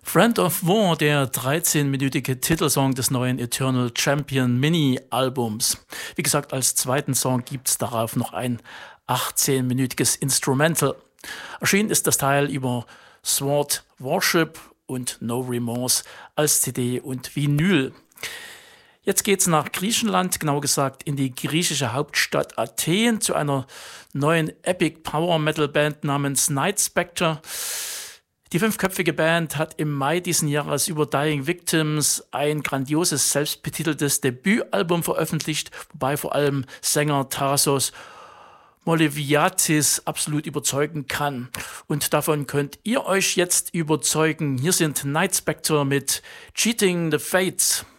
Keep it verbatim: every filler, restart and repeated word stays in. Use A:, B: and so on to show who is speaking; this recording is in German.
A: Friend of War, der dreizehnminütige Titelsong des neuen Eternal Champion Mini-Albums. Wie gesagt, als zweiten Song gibt's darauf noch ein achtzehnminütiges Instrumental. Erschienen ist das Teil über Sword Worship und No Remorse als C D und Vinyl. Jetzt geht's nach Griechenland, genauer gesagt in die griechische Hauptstadt Athen zu einer neuen Epic Power Metal Band namens Night Spectre. Die fünfköpfige Band hat im Mai diesen Jahres über Dying Victims ein grandioses, selbstbetiteltes Debütalbum veröffentlicht, wobei vor allem Sänger Tasos Moliviatis absolut überzeugen kann. Und davon könnt ihr euch jetzt überzeugen. Hier sind Night Spectre mit Cheating the Fates.